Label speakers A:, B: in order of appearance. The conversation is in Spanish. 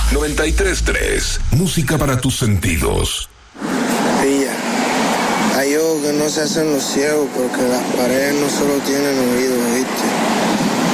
A: 93.3, música para tus sentidos.
B: Pilla, hay ojos que no se hacen los ciegos porque las paredes no solo tienen oídos, ¿viste?